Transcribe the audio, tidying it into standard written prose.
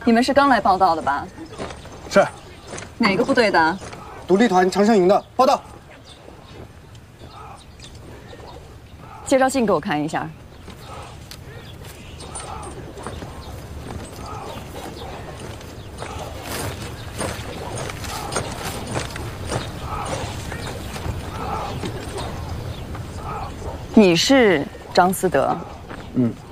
你们是刚来报道的吧？ 是。 哪个部队的？ 独立团长胜营的。报道。 介绍信给我看一下。你是张思德？ 嗯。